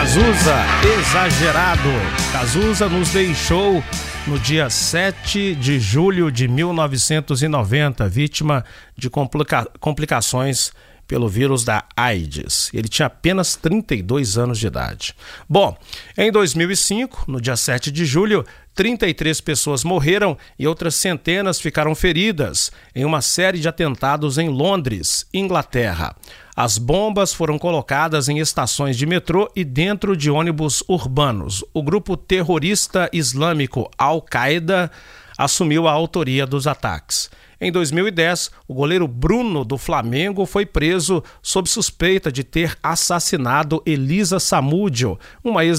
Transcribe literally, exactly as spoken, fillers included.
Cazuza, Exagerado. Cazuza nos deixou no dia sete de julho de mil novecentos e noventa, vítima de complica- complicações pelo vírus da AIDS. Ele tinha apenas trinta e dois anos de idade. Bom, em dois mil e cinco, no dia sete de julho, trinta e três pessoas morreram e outras centenas ficaram feridas em uma série de atentados em Londres, Inglaterra. As bombas foram colocadas em estações de metrô e dentro de ônibus urbanos. O grupo terrorista islâmico Al-Qaeda assumiu a autoria dos ataques. Em dois mil e dez, o goleiro Bruno do Flamengo foi preso sob suspeita de ter assassinado Elisa Samúdio, uma ex